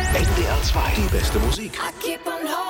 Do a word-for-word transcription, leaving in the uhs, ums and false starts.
N D R zwei. Die beste Musik. I keep on holding